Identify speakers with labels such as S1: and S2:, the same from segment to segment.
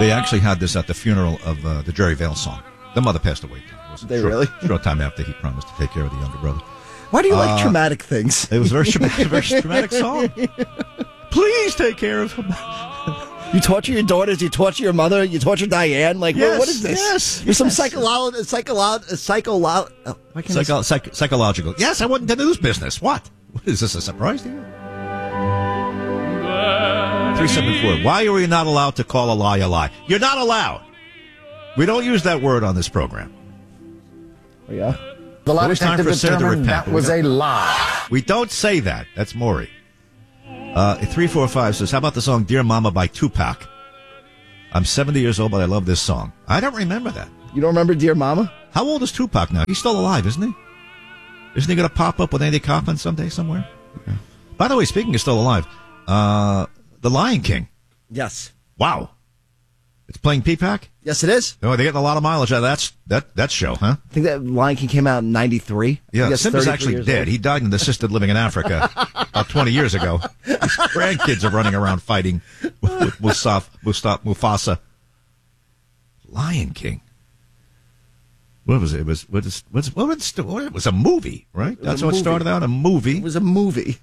S1: They actually had this at the funeral of the Jerry Vale song. The mother passed away.
S2: Really?
S1: Short time after he promised to take care of the younger brother.
S2: Why do you like traumatic things?
S1: It was a very traumatic song. Please take care of him.
S2: You torture your daughters, you torture your mother, you torture Diane. Like,
S1: yes,
S2: what is this?
S1: Yes.
S2: You're some
S1: psychological. Yes, I wasn't into this business. What? Is this a surprise to you? 374. Why are we not allowed to call a lie a lie? You're not allowed. We don't use that word on this program.
S2: Oh, yeah?
S3: The lie
S1: detective determined
S3: that was a lie.
S1: We don't say that. That's Maury. 345 says, how about the song Dear Mama by Tupac? I'm 70 years old, but I love this song. I don't remember that.
S2: You don't remember Dear Mama?
S1: How old is Tupac now? He's still alive, isn't he? Isn't he going to pop up with Andy Kaufman someday somewhere? Okay. By the way, speaking of still alive, The Lion King.
S2: Yes.
S1: Wow. It's playing Peacock?
S2: Yes, it is.
S1: Oh, they're getting a lot of mileage out of that show, huh?
S2: I think that Lion King came out in 93.
S1: Yeah, Simba's actually dead. Old. He died in assisted living in Africa about 20 years ago. His grandkids are running around fighting with Mufasa. Lion King. What was it? It was a movie, right? That's how it started out, a movie.
S2: It was a movie.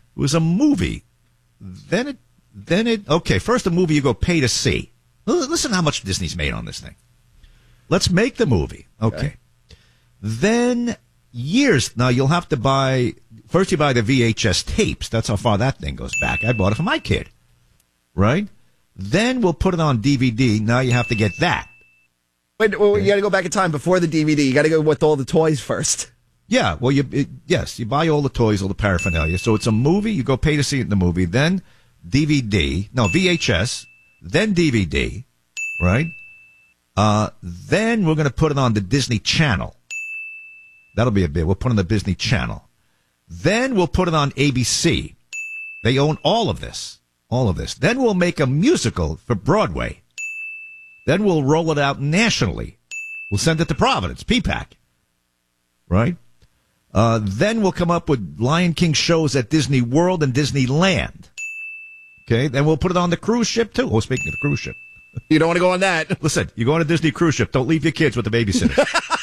S2: Then it, okay, first a movie you go pay to see. Listen how much Disney's made on this thing. Let's make the movie. Okay. Then years. Now you'll have to first you buy the VHS tapes. That's how far that thing goes back. I bought it for my kid. Right? Then we'll put it on DVD. Now you have to get that. Wait, you got to go back in time before the DVD. You got to go with all the toys first.
S1: Yeah. Well, you buy all the toys, all the paraphernalia. So it's a movie. You go pay to see it in the movie. Then DVD. No, VHS. Then DVD, right? Then we're going to put it on the Disney Channel. That'll be a bit. We'll put it on the Disney Channel. Then we'll put it on ABC. They own all of this. Then we'll make a musical for Broadway. Then we'll roll it out nationally. We'll send it to Providence, PPAC. Right? Then we'll come up with Lion King shows at Disney World and Disneyland. Okay, then we'll put it on the cruise ship, too. Oh, speaking of the cruise ship.
S2: You don't want to go on that.
S1: Listen, you go on a Disney cruise ship, don't leave your kids with the babysitter.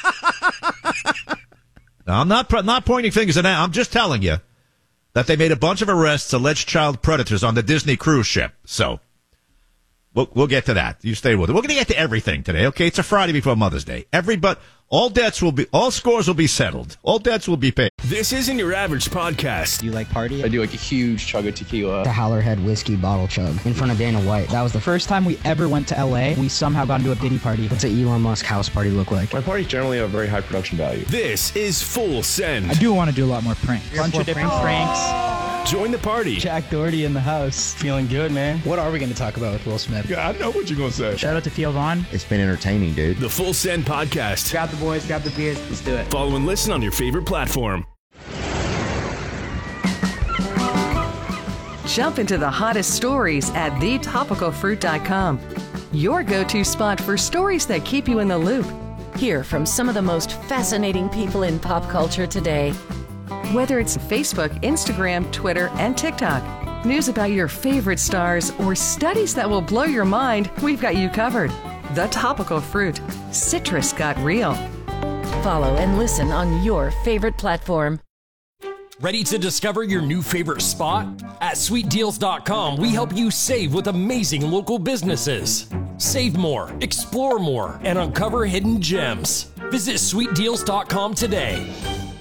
S1: Now, I'm not pointing fingers at that. I'm just telling you that they made a bunch of arrests, alleged child predators on the Disney cruise ship. So, we'll get to that. You stay with it. We're going to get to everything today, okay? It's a Friday before Mother's Day. All scores will be settled. All debts will be paid.
S4: This isn't your average podcast.
S5: Do you like party?
S6: I do like a huge chug of tequila.
S5: The Howlerhead whiskey bottle chug in front of Dana White. That was the first time we ever went to LA. We somehow got into a Diddy party. What's an Elon Musk house party look like?
S6: My parties generally have a very high production value.
S4: This is Full Send.
S7: I do want to do a lot more pranks. Bunch of different pranks.
S4: Join the party.
S5: Jack Doherty in the house. Feeling good, man. What are we going to talk about with Will Smith?
S6: Yeah, I know what you're going to say.
S7: Shout out to Theo Vaughn.
S8: It's been entertaining, dude.
S4: The Full Send Podcast.
S7: Grab the boys, grab the beers. Let's do it.
S4: Follow and listen on your favorite platform.
S9: Jump into the hottest stories at thetopicalfruit.com. Your go-to spot for stories that keep you in the loop.
S10: Hear from some of the most fascinating people in pop culture today.
S9: Whether it's Facebook, Instagram, Twitter, and TikTok, news about your favorite stars, or studies that will blow your mind, we've got you covered. The Topical Fruit. Citrus got real.
S10: Follow and listen on your favorite platform.
S11: Ready to discover your new favorite spot? At sweetdeals.com, we help you save with amazing local businesses. Save more, explore more, and uncover hidden gems. Visit sweetdeals.com today.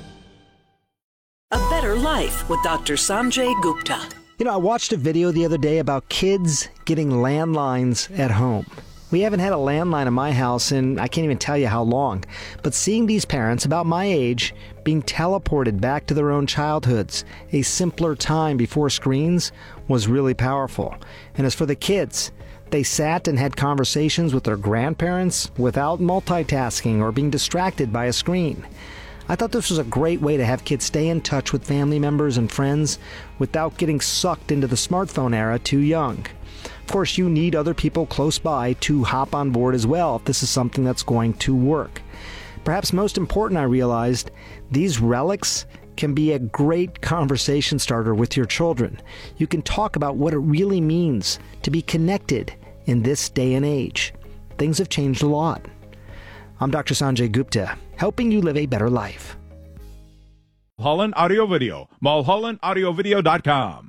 S12: A Better Life with Dr. Sanjay Gupta.
S13: You know, I watched a video the other day about kids getting landlines at home. We haven't had a landline in my house in I can't even tell you how long. But seeing these parents about my age being teleported back to their own childhoods, a simpler time before screens, was really powerful. And as for the kids, they sat and had conversations with their grandparents without multitasking or being distracted by a screen. I thought this was a great way to have kids stay in touch with family members and friends without getting sucked into the smartphone era too young. Of course, you need other people close by to hop on board as well if this is something that's going to work. Perhaps most important, I realized, these relics can be a great conversation starter with your children. You can talk about what it really means to be connected in this day and age. things have changed a lot. I'm Dr. Sanjay Gupta, helping you live a better life.
S3: Mulholland Audio Video. MulhollandAudioVideo.com.